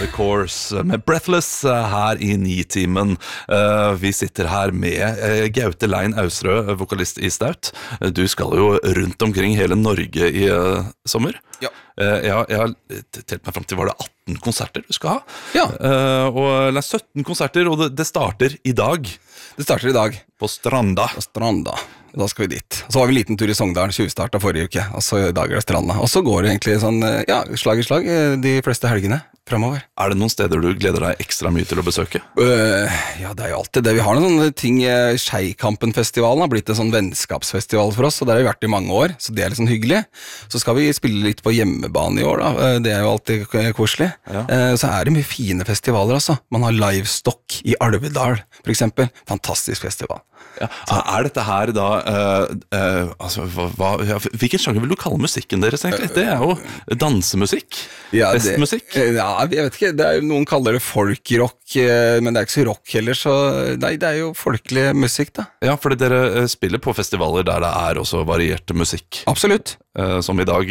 The Course med Breathless her i Nitimen. Vi sitter her med Gaute Lein Ausrød, vokalist i Staut. Du skal jo rundt omkring hele Norge i sommer. Ja. Jeg har telt meg frem til, var det 18 konserter du skal ha? Ja. Og det er 17 konserter, og det starter i dag. Det starter i dag. På Stranda. På Stranda. Da skal vi dit. Så var vi en liten tur i Sogndal, 20-startet forrige uke, og så i dag det Stranda. Og så går det egentlig sånn, ja, slag i slag de fleste helgene fremover. Er det noen steder du gleder deg ekstra mye til å besøke? Ja, det er jo alltid det. Vi har noen sånne ting. Skeikampen-festivalen har blitt en sånn vennskapsfestival for oss, og der har vi vært i mange år, så det er litt sånn hyggelig. Så skal vi spille litt på hjemmebane i år da, det er jo alltid koselig. Ja. Så er det mye fine festivaler altså. Man har Livestock i Alvedal, for eksempel. Fantastisk festival. Ja. Er dette her da altså, hvilken sjanger vil du kalle musikken deres egentlig? Det er jo dansemusikk, ja, festmusikk. Ja, jeg vet ikke, noen kaller det folkrock, men det er ikke så rock heller, så nei, det er jo folkelig musikk da. Ja, fordi dere spiller på festivaler der det er også variert musikk. Absolutt. Som i dag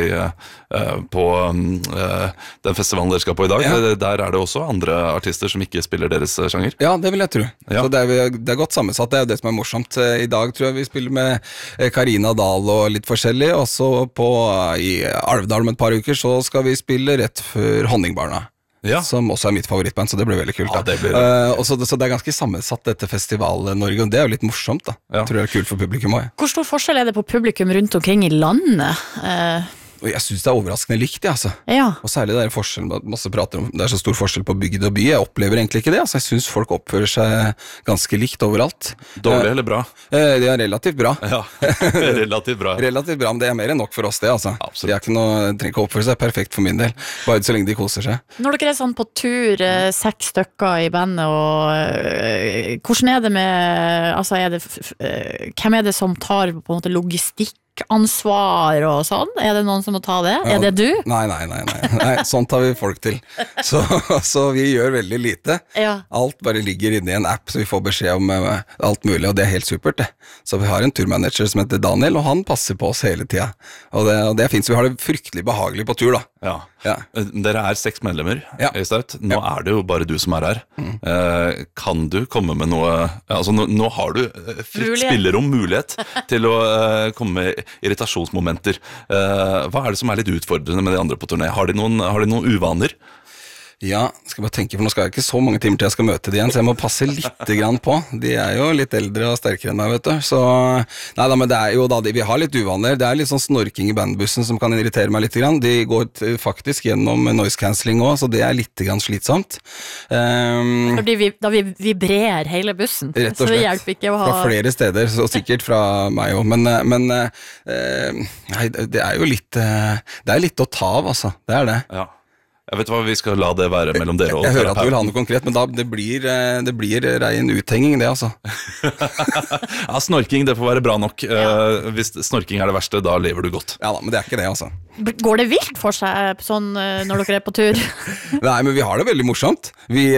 på den festivalen dere skal på i dag, ja. Der er det også andre artister som ikke spiller deres sjanger. Ja, det vil jeg tro. Ja. Så det er godt sammensatt, det er det som er morsomt. I dag tror jeg vi spiller med Karina Dahl og litt forskjellig, og så i Alvdal om et par uker så skal vi spille rett før Honningbarna. Ja. Som også er mitt favorittband, så det blir veldig kult. Ja, så det er ganske sammensatt dette Festival-Norge, og det er jo litt morsomt da. Ja. Jeg tror det er kult for publikum også. Hvor stor forskjell er det på publikum rundt omkring i landet? Og jeg synes det er overraskende likt, altså. Ja. Og særlig det er forskjellen, masse prater om, det er så stor forskjell på bygd og by. Jeg opplever egentlig ikke det, altså. Jeg synes folk oppfører seg ganske likt overalt. Dårlig eller bra? Det er relativt bra. Ja, relativt bra. Relativt bra, men det er mer enn nok for oss det, altså. Absolutt. Det er ikke noe, trenger ikke oppføre seg perfekt for min del, bare så lenge de koser seg. Når dere er sånn på tur, 6 stykker i bandet, og hvordan er det med, altså hvem er det som tar på en måte logistikk? Ansvar og sånn? Er det noen som må ta det? Ja, er det du? Nei, sånt har vi folk til. Så vi gjør veldig lite. Ja. Alt bare ligger inne i en app, så vi får beskjed om alt mulig, og det er helt supert det. Så vi har en turmanager som heter Daniel, og han passer på oss hele tiden. Og det finnes, vi har det fryktelig behagelig på tur da. Ja. Ja. Dere er 6 medlemmer i Staut. Nå er det jo bare du som er her. Kan du komme med noe, altså nå har du fritt spillerom, mulighet til å komme med irritasjonsmomenter. Hva er det som er litt utfordrende med de andre på turné? Har de noen uvaner? Ja, skal bare tenke, for nå skal jeg ikke så mange timer til jeg skal møte de igjen, så jeg må passe litt grann på. De er jo litt eldre og sterkere enn meg, vet du. Så, nei da, men det er jo da, vi har litt uvaner. Det er litt sånn snorking i bandbussen som kan irritere meg litt grann. De går faktisk gjennom noise cancelling også, så det er litt grann slitsomt. Fordi da vi vibrerer hele bussen, rett og slett. Så det hjelper ikke å ha... Fra flere steder, så sikkert fra meg også. Men nei, det er jo litt, det er litt å ta av, altså. Det er det. Ja. Jeg vet hva, vi skal la det være mellom dere og jeg hører at du vil ha noe konkret, men da, det blir rein uthenging det, altså. Ja, snorking, det får være bra nok. Hvis snorking er det verste, da lever du godt. Ja da, men det er ikke det, altså. Går det vilt for seg sånn når dere er på tur? Nei, men vi har det veldig morsomt.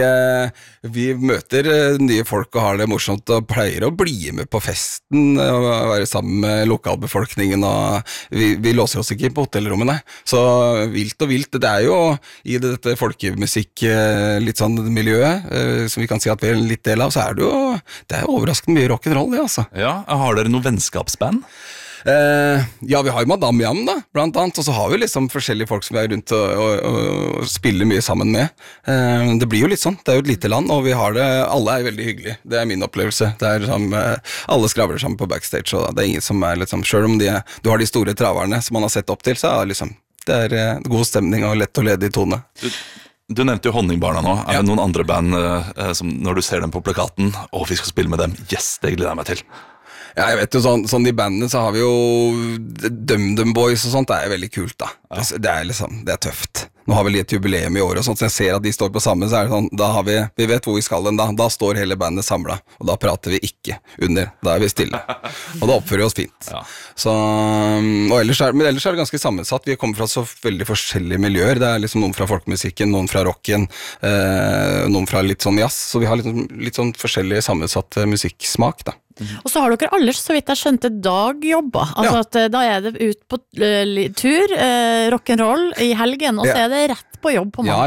Vi møter nye folk og har det morsomt og pleier å bli med på festen og være sammen med lokalbefolkningen, og vi låser oss ikke på hotellrommene. Så vilt og vilt, det er jo i dette folkemusikk litt sånn miljøet, som vi kan si at vi er en litt del av, så er det er overraskende mye rock'n'roll det, altså. Ja, har dere noe vennskapsband? Ja, vi har jo Madame Jam da, blant annet, og så har vi liksom forskjellige folk som vi er rundt og spiller mye sammen med. Det blir jo litt sånn, det er jo et lite land, og vi har det, alle er veldig hyggelige, det er min opplevelse. Det er sånn, alle skravler sammen på backstage, og det er ingen som er liksom, selv om du har de store traverne som man har sett opp til, så er det liksom, det er god stemning og lett og ledig tone. Du nevnte jo Honningbarna nå. Er det noen andre band som når du ser dem på plakaten, vi skal spille med dem, yes, det gleder jeg meg til? Ja, jeg vet jo, sånn i bandene så har vi jo DumDum Boys og sånt, det er veldig kult da. Ja. Det er liksom, det er tøft. Nå har vi litt jubileum i år og sånt, så jeg ser at de står på samme, så er det sånn, da har vi vet hvor vi skal den da står hele bandet samlet, og da prater vi ikke under, da er vi stille. Og da oppfører vi oss fint. Ja. Så, og ellers er det ganske sammensatt, vi kommer fra så veldig forskjellige miljøer, det er liksom noen fra folkemusikken, noen fra rocken, noen fra litt sånn jazz, så vi har litt sånn forskjellig sammensatt musikksmak da. Og så har dere aldri, så vidt jeg skjønte, dagjobber. Altså at da er det ut på tur, rock'n'roll i helgen, og så er det rett på jobb på mandag. Ja,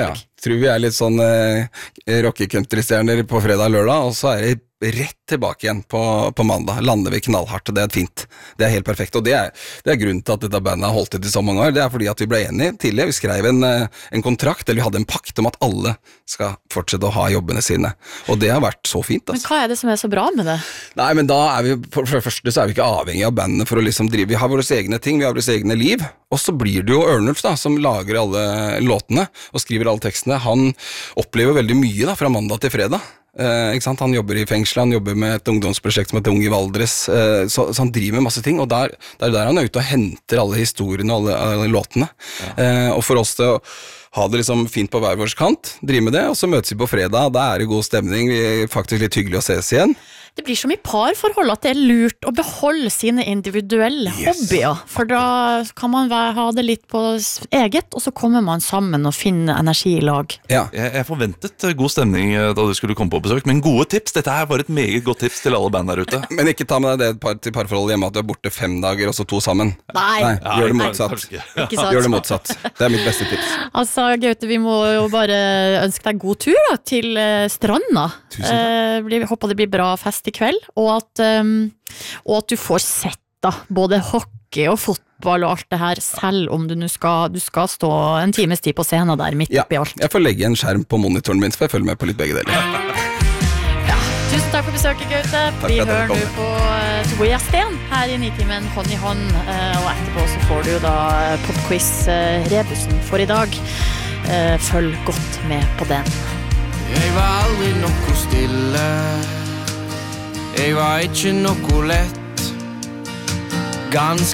tror vi litt sånn rock-country-stjerner på fredag og lørdag, og så det rett tilbake igjen på mandag. Lander vi knallhardt, det fint. Det helt perfekt, og det grunnen til at dette bandet har holdt ut i så mange år. Det fordi at vi ble enige tidlig. Vi skrev en kontrakt, eller vi hadde en pakt om at alle skal fortsette å ha jobbene sine. Og det har vært så fint. Altså. Men hva det som så bra med det? Nei, men da vi, for det første så vi ikke avhengig av bandene for å liksom drive. Vi har våre egne ting, vi har våre egne liv. Og så blir det jo Ørnulf da, som lager alle låtene og skriver alle tekstene. Han opplever veldig mye da, fra mandag til fredag. Ikke sant? Han jobber i fengsel, han jobber med et ungdomsprosjekt som heter Ung i Valdres, så han driver med masse ting, og der han ute og henter alle historiene og alle låtene. Og for oss til å ha det liksom fint på hver vår kant, drive med det, og så møtes vi på fredag, da det god stemning, vi faktisk litt hyggelig å ses igjen. Det blir som i parforhold at det lurt å beholde sine individuelle hobbyer, for da kan man ha det litt på eget, og så kommer man sammen og finner energi i lag. Ja. Jeg forventet god stemning da du skulle komme på besøk, men gode tips, dette var et meget godt tips til alle band der ute. Men ikke ta med deg det til parforholdet hjemme at du borte 5 dager, og så 2 sammen. Nei, gjør det motsatt. Ikke sant? Gjør det motsatt. Det mitt beste tips. Altså, Gaute, vi må jo bare ønske deg god tur da, til stranda. Håper det blir bra fest i kveld, og at du får sett da, både hockey og fotball og alt det her, selv om du skal stå en times tid på scenen der midt oppi alt. Jeg får legge en skjerm på monitoren min, så jeg følger med på litt begge deler. Tusen takk for besøket, Gaute. Vi hører nå på Tobias Sten her i Nitimen hånd i hånd, og etterpå så får du jo da popquiz-rebusen for i dag. Følg godt med på den. Jeg var aldri noe stille, jeg var ikke noe lett. Ganske